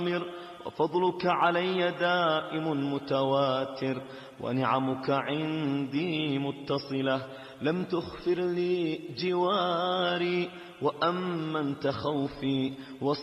وفضلك علي دائم متواتر، ونعمك عندي متصلة. لم تغفر لي جواري وأمنت خوفي